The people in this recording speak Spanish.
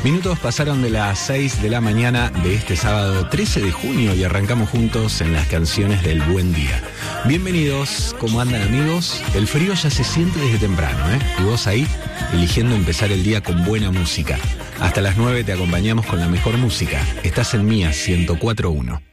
Minutos pasaron de las 6 de la mañana de este sábado 13 de junio y arrancamos juntos en las canciones del buen día. Bienvenidos, ¿cómo andan amigos? El frío ya se siente desde temprano, Y vos ahí, eligiendo empezar el día con buena música. Hasta las 9 te acompañamos con la mejor música. Estás en Mía 104.1.